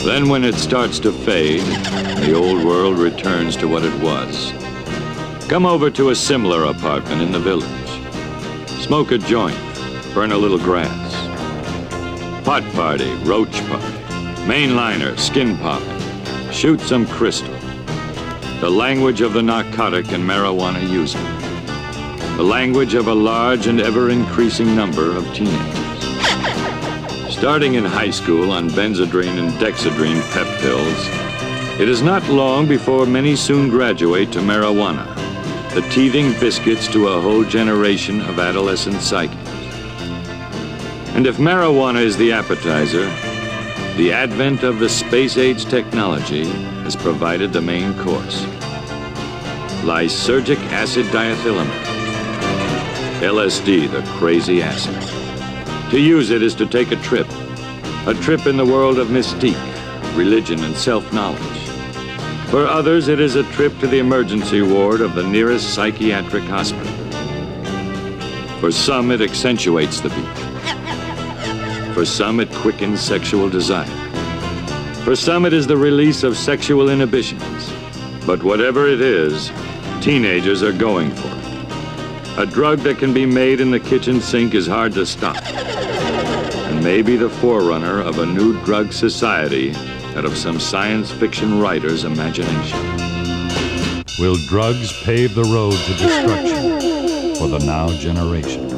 Then when it starts to fade, the old world returns to what it was. Come over to a similar apartment in the village. Smoke a joint, burn a little grass. Pot party, roach party, mainliner, skin popping, shoot some crystal. The language of the narcotic and marijuana user. The language of a large and ever-increasing number of teenagers. Starting in high school on Benzedrine and Dexedrine pep pills, it is not long before many soon graduate to marijuana, the teething biscuits to a whole generation of adolescent psyches. And if marijuana is the appetizer, the advent of the space-age technology has provided the main course. Lysergic acid diethylamide, LSD, the crazy acid. To use it is to take a trip in the world of mystique, religion, and self-knowledge. For others, it is a trip to the emergency ward of the nearest psychiatric hospital. For some, it accentuates the beat. For some, it quickens sexual desire. For some, it is the release of sexual inhibitions. But whatever it is, teenagers are going for it. A drug that can be made in the kitchen sink is hard to stop, and may be the forerunner of a new drug society out of some science fiction writer's imagination. Will drugs pave the road to destruction for the now generation?